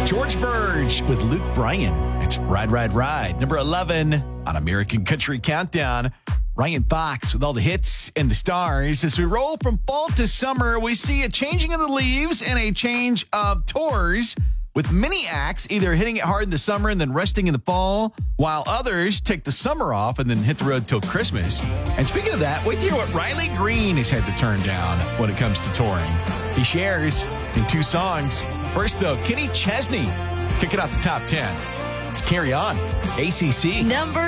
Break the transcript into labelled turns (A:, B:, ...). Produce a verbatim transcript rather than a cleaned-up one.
A: George Burge with Luke Bryan. It's Ride, Ride, Ride. Number eleven on American Country Countdown. Ryan Fox with all the hits and the stars. As we roll from fall to summer, we see a changing of the leaves and a change of tours, with many acts either hitting it hard in the summer and then resting in the fall, while others take the summer off and then hit the road till Christmas. And speaking of that, wait to hear what Riley Green has had to turn down when it comes to touring. He shares in two songs. First, though, Kenny Chesney kicking off the top ten. Let's carry on. A C C.
B: Number